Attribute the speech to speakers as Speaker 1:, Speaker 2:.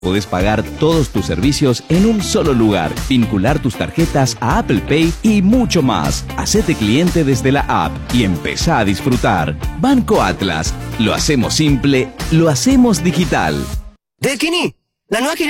Speaker 1: Podés pagar todos tus servicios en un solo lugar, vincular tus tarjetas a Apple Pay y mucho más. Hacete cliente desde la app y empezá a disfrutar. Banco Atlas. Lo hacemos simple, lo hacemos digital.
Speaker 2: Del Kini, la nueva